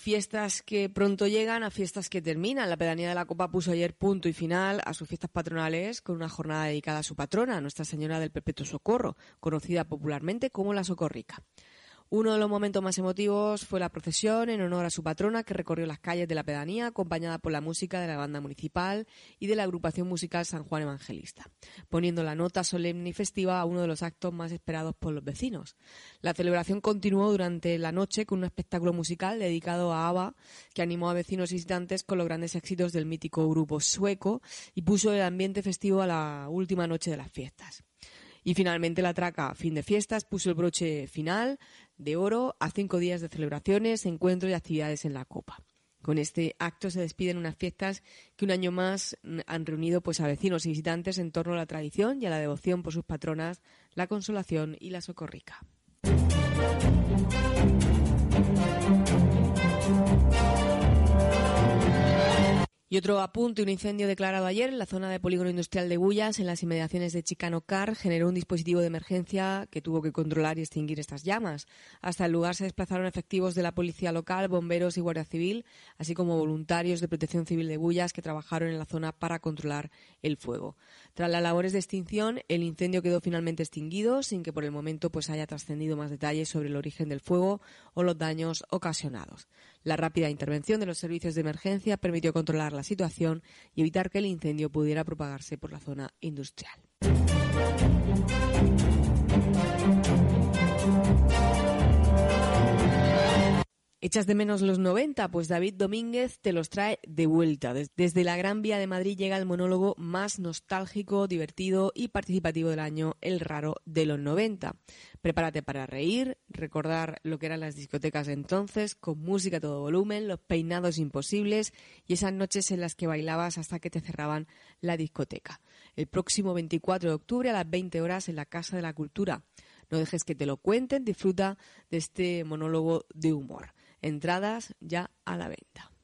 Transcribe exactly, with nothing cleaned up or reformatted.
fiestas que pronto llegan a fiestas que terminan. La Pedanía de la Copa puso ayer punto y final a sus fiestas patronales con una jornada dedicada a su patrona, Nuestra Señora del Perpetuo Socorro, conocida popularmente como la Socorrica. Uno de los momentos más emotivos fue la procesión en honor a su patrona, que recorrió las calles de la pedanía acompañada por la música de la banda municipal y de la agrupación musical San Juan Evangelista, poniendo la nota solemne y festiva a uno de los actos más esperados por los vecinos. La celebración continuó durante la noche con un espectáculo musical dedicado a ABBA, que animó a vecinos y visitantes con los grandes éxitos del mítico grupo sueco y puso el ambiente festivo a la última noche de las fiestas. Y finalmente la traca Fin de Fiestas puso el broche final de oro a cinco días de celebraciones, encuentros y actividades en la Copa. Con este acto se despiden unas fiestas que un año más han reunido pues a vecinos y visitantes en torno a la tradición y a la devoción por sus patronas, la Consolación y la Socorrica. Y otro apunte, un incendio declarado ayer en la zona de polígono industrial de Bullas, en las inmediaciones de Chicano Car, generó un dispositivo de emergencia que tuvo que controlar y extinguir estas llamas. Hasta el lugar se desplazaron efectivos de la policía local, bomberos y guardia civil, así como voluntarios de Protección Civil de Bullas que trabajaron en la zona para controlar el fuego. Tras las labores de extinción, el incendio quedó finalmente extinguido, sin que por el momento pues haya trascendido más detalles sobre el origen del fuego o los daños ocasionados. La rápida intervención de los servicios de emergencia permitió controlar la situación y evitar que el incendio pudiera propagarse por la zona industrial. ¿Echas de menos los noventa? Pues David Domínguez te los trae de vuelta. Desde la Gran Vía de Madrid llega el monólogo más nostálgico, divertido y participativo del año, El Raro de los noventa. Prepárate para reír, recordar lo que eran las discotecas de entonces, con música a todo volumen, los peinados imposibles y esas noches en las que bailabas hasta que te cerraban la discoteca. El próximo veinticuatro de octubre a las veinte horas en la Casa de la Cultura. No dejes que te lo cuenten, disfruta de este monólogo de humor. Entradas ya a la venta.